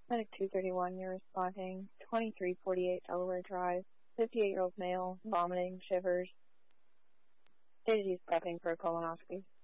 Medic 231, you're responding. 2348 Delaware Drive. 58-year-old male, vomiting, shivers. Stated he's prepping for a colonoscopy.